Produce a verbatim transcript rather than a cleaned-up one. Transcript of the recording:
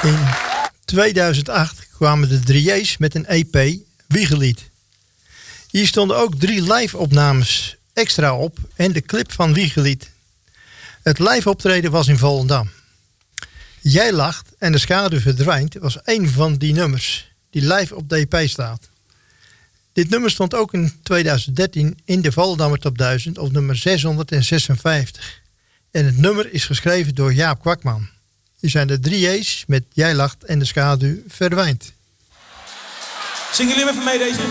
In tweeduizend acht kwamen de drie J's met een E P, Wiegelied. Hier stonden ook drie live-opnames extra op en de clip van Wiegelied. Het live-optreden was in Volendam. Jij lacht en de schaduw verdwijnt was een van die nummers die live op de E P staat. Dit nummer stond ook in tweeduizend dertien in de Volendammer Top duizend op nummer zeshonderdzesenvijftig. En het nummer is geschreven door Jaap Kwakman. Hier zijn de drie J's met Jij lacht en de schaduw verdwijnt. Zingen jullie even mee deze?